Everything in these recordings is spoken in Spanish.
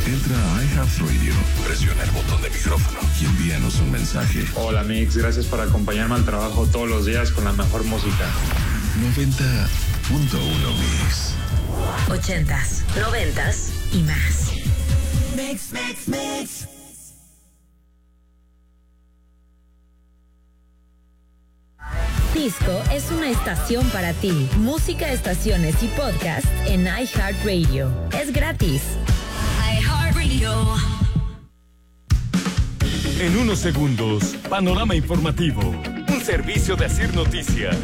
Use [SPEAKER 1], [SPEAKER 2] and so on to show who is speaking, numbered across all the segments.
[SPEAKER 1] Entra a iHeartRadio, presiona el botón de micrófono y envíanos un mensaje.
[SPEAKER 2] Hola Mix, gracias por acompañarme al trabajo todos los días con la mejor música.
[SPEAKER 1] 90.1 Mix.
[SPEAKER 3] 80s, 90s y más.
[SPEAKER 4] Mix, mix, mix.
[SPEAKER 3] Disco es una estación para ti. Música, estaciones y podcast en iHeartRadio. Es gratis.
[SPEAKER 4] iHeartRadio.
[SPEAKER 5] En unos segundos, panorama informativo. Un servicio de Asir Noticias.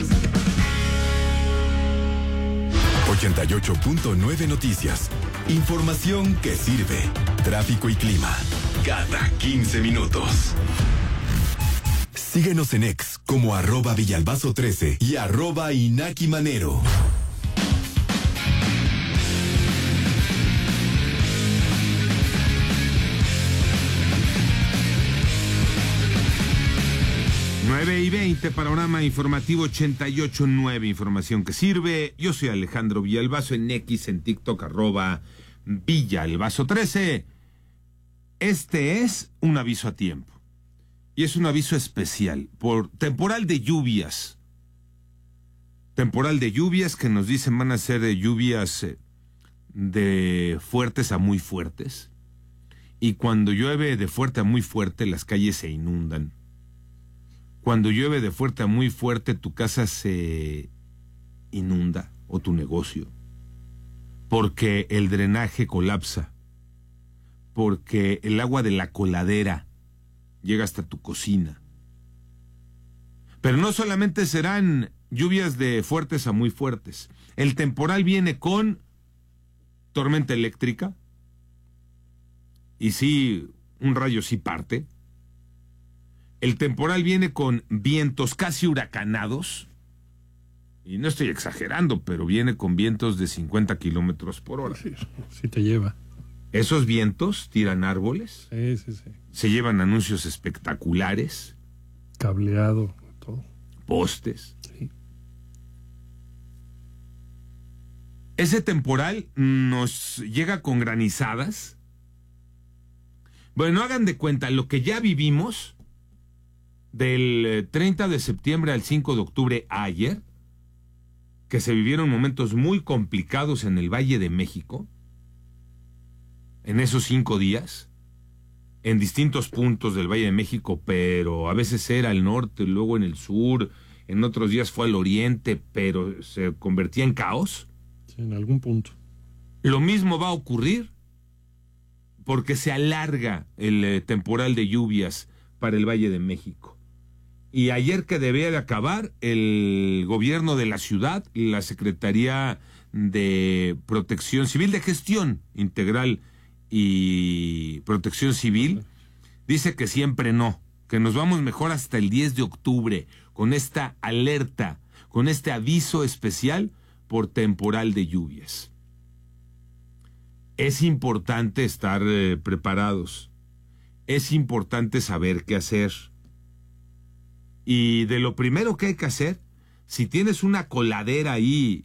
[SPEAKER 6] 88.9 Noticias. Información que sirve. Tráfico y clima. Cada 15 minutos. Síguenos en X como @Villalbazo13 y @InakiManero.
[SPEAKER 7] Nueve y 20, panorama informativo 88.9, información que sirve. Yo soy Alejandro Villalbazo en X, en TikTok, @Villalbazo13. Este es un aviso a tiempo. Y es un aviso especial por temporal de lluvias. Temporal de lluvias que nos dicen van a ser de lluvias de fuertes a muy fuertes. Y cuando llueve de fuerte a muy fuerte, las calles se inundan. Cuando llueve de fuerte a muy fuerte, tu casa se inunda o tu negocio. Porque el drenaje colapsa. Porque el agua de la coladera llega hasta tu cocina. Pero no solamente serán lluvias de fuertes a muy fuertes. El temporal viene con tormenta eléctrica. Y sí, un rayo sí parte. El temporal viene con vientos casi huracanados. Y no estoy exagerando, pero viene con vientos de 50 kilómetros por hora.
[SPEAKER 8] Sí te lleva.
[SPEAKER 7] Esos vientos tiran árboles.
[SPEAKER 8] Sí.
[SPEAKER 7] Se llevan anuncios espectaculares.
[SPEAKER 8] Cableado, todo.
[SPEAKER 7] Postes.
[SPEAKER 8] Sí.
[SPEAKER 7] Ese temporal nos llega con granizadas. Bueno, hagan de cuenta, lo que ya vivimos del 30 de septiembre al 5 de octubre ayer, que se vivieron momentos muy complicados en el Valle de México, en esos 5 días, en distintos puntos del Valle de México, pero a veces era al norte, luego en el sur, en otros días fue al oriente, pero se convertía en caos.
[SPEAKER 8] Sí, en algún punto.
[SPEAKER 7] Lo mismo va a ocurrir porque se alarga el temporal de lluvias para el Valle de México. Y ayer que debía de acabar, el gobierno de la ciudad, la Secretaría de Protección Civil, de Gestión Integral y Protección Civil, dice que siempre no, que nos vamos mejor hasta el 10 de octubre, con esta alerta, con este aviso especial por temporal de lluvias. Es importante estar preparados, es importante saber qué hacer. Y de lo primero que hay que hacer, si tienes una coladera ahí,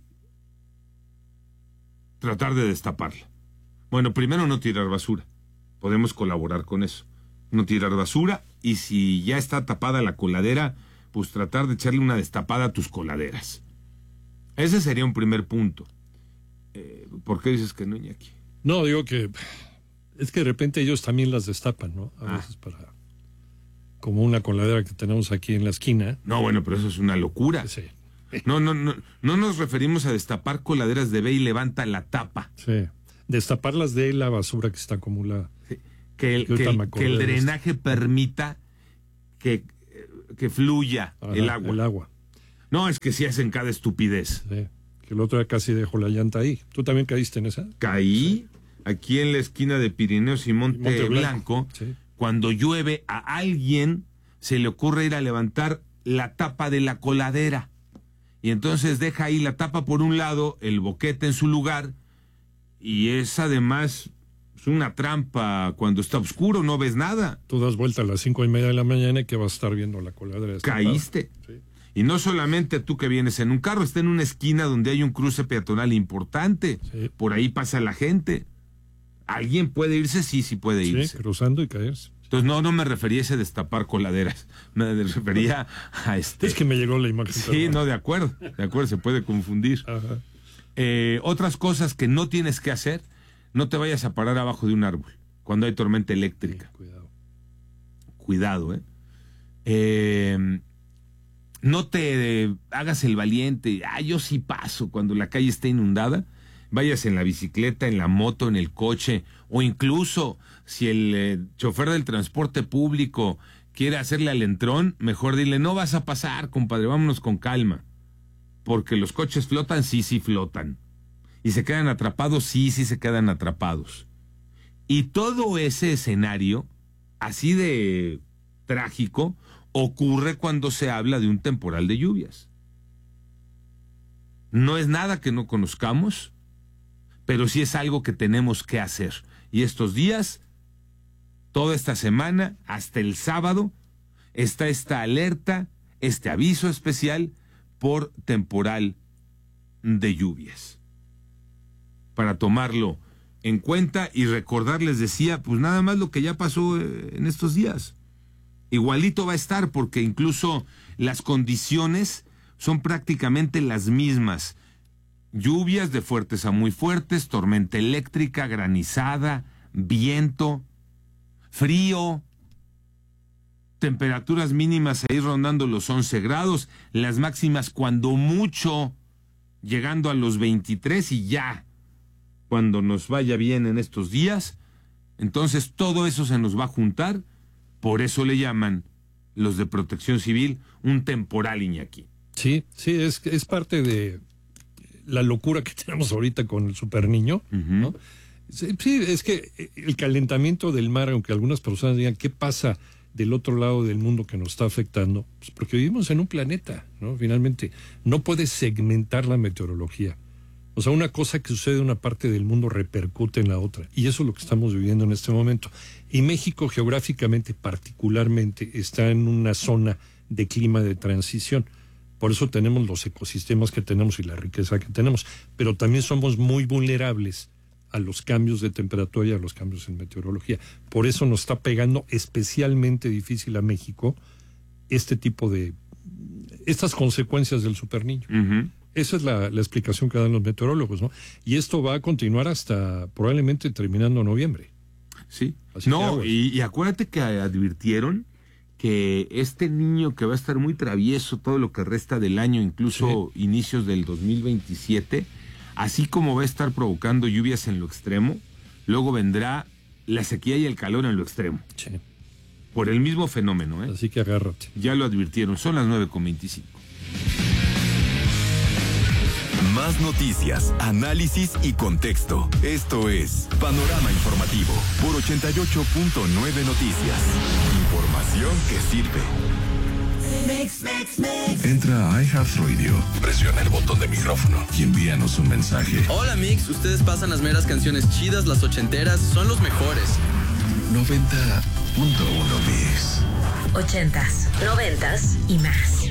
[SPEAKER 7] tratar de destaparla. Bueno, primero no tirar basura. Podemos colaborar con eso. No tirar basura, y si ya está tapada la coladera, pues tratar de echarle una destapada a tus coladeras. Ese sería un primer punto. ¿Por qué dices que no, Iñaki?
[SPEAKER 8] No, digo que es que de repente ellos también las destapan, ¿no? A veces para... como una coladera que tenemos aquí en la esquina.
[SPEAKER 7] No, bueno, pero eso es una locura.
[SPEAKER 8] Sí.
[SPEAKER 7] No nos referimos a destapar coladeras de ve y levanta la tapa.
[SPEAKER 8] Sí. Destaparlas de la basura que está acumulada.
[SPEAKER 7] Sí. Que el drenaje permita que fluya el agua.
[SPEAKER 8] El agua.
[SPEAKER 7] No, es que sí hacen cada estupidez.
[SPEAKER 8] Sí. Que el otro día casi dejó la llanta ahí. ¿Tú también caíste en esa?
[SPEAKER 7] Caí aquí en la esquina de Pirineos y Monte Blanco.
[SPEAKER 8] Sí.
[SPEAKER 7] Cuando llueve, a alguien se le ocurre ir a levantar la tapa de la coladera. Y entonces deja ahí la tapa por un lado, el boquete en su lugar, y es además una trampa. Cuando está oscuro no ves nada.
[SPEAKER 8] Tú das vuelta a las 5:30 de la mañana y que vas a estar viendo la coladera.
[SPEAKER 7] Caíste. Sí. Y no solamente tú que vienes en un carro, está en una esquina donde hay un cruce peatonal importante. Sí. Por ahí pasa la gente. ¿Alguien puede irse? Sí puede irse.
[SPEAKER 8] Sí, cruzando y caerse.
[SPEAKER 7] Entonces no me refería a ese destapar coladeras, me refería a
[SPEAKER 8] Es que me llegó la imagen.
[SPEAKER 7] Sí, no, de acuerdo, se puede confundir.
[SPEAKER 8] Ajá.
[SPEAKER 7] Otras cosas que no tienes que hacer, no te vayas a parar abajo de un árbol cuando hay tormenta eléctrica.
[SPEAKER 8] Sí,
[SPEAKER 7] Cuidado, no te hagas el valiente, yo sí paso cuando la calle está inundada. Vayas en la bicicleta, en la moto, en el coche, o incluso si el chofer del transporte público quiere hacerle al entrón, mejor dile, no vas a pasar, compadre, vámonos con calma. Porque los coches flotan, sí flotan. Y se quedan atrapados, sí se quedan atrapados. Y todo ese escenario, así de trágico, ocurre cuando se habla de un temporal de lluvias. No es nada que no conozcamos, pero sí es algo que tenemos que hacer. Y estos días, toda esta semana, hasta el sábado, está esta alerta, este aviso especial por temporal de lluvias. Para tomarlo en cuenta y recordarles, decía, pues nada más lo que ya pasó en estos días. Igualito va a estar, porque incluso las condiciones son prácticamente las mismas. Lluvias de fuertes a muy fuertes, tormenta eléctrica, granizada, viento, frío, temperaturas mínimas ahí rondando los 11 grados, las máximas cuando mucho llegando a los 23 y ya cuando nos vaya bien en estos días. Entonces todo eso se nos va a juntar, por eso le llaman los de Protección Civil un temporal, Iñaki.
[SPEAKER 8] Sí, es parte de la locura que tenemos ahorita con el super niño, ¿no? Sí, es que el calentamiento del mar, aunque algunas personas digan qué pasa del otro lado del mundo que nos está afectando, pues porque vivimos en un planeta, ¿no? Finalmente, no puedes segmentar la meteorología. O sea, una cosa que sucede en una parte del mundo repercute en la otra, y eso es lo que estamos viviendo en este momento. Y México, geográficamente, particularmente, está en una zona de clima de transición. Por eso tenemos los ecosistemas que tenemos y la riqueza que tenemos, pero también somos muy vulnerables a los cambios de temperatura y a los cambios en meteorología. Por eso nos está pegando especialmente difícil a México estas consecuencias del superniño. Esa es la explicación que dan los meteorólogos, ¿no? Y esto va a continuar hasta probablemente terminando noviembre.
[SPEAKER 7] Sí. Y acuérdate que advirtieron que este niño que va a estar muy travieso todo lo que resta del año, incluso inicios del 2027, así como va a estar provocando lluvias en lo extremo, luego vendrá la sequía y el calor en lo extremo.
[SPEAKER 8] Sí.
[SPEAKER 7] Por el mismo fenómeno,
[SPEAKER 8] Así que agárrate.
[SPEAKER 7] Ya lo advirtieron, son las 9:25.
[SPEAKER 6] Más noticias, análisis y contexto. Esto es Panorama Informativo por 88.9 Noticias. Información que sirve.
[SPEAKER 1] Entra a iHeartRadio, presiona el botón de micrófono y envíanos un mensaje.
[SPEAKER 9] Hola Mix, ustedes pasan las meras canciones chidas, las ochenteras, son los mejores.
[SPEAKER 1] 90.1 Mix.
[SPEAKER 3] 80s, 90s y más.